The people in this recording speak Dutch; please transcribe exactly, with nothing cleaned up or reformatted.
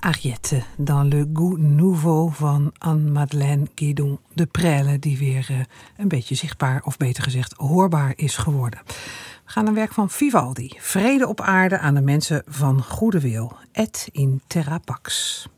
Ariette dans le goût nouveau van Anne-Madeleine Guédon de Presle, die weer uh, een beetje zichtbaar, of beter gezegd hoorbaar is geworden. We gaan naar werk van Vivaldi. Vrede op aarde aan de mensen van goede wil. Et in terra pax.